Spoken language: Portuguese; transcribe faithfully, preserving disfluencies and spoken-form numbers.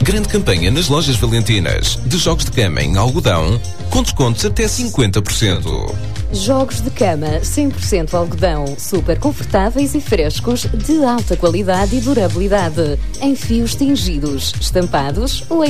Grande campanha nas lojas Valentinas. De jogos de cama em algodão, com descontos até cinquenta por cento. Jogos de cama cem por cento algodão, super confortáveis e frescos, de alta qualidade e durabilidade, em fios tingidos, estampados ou em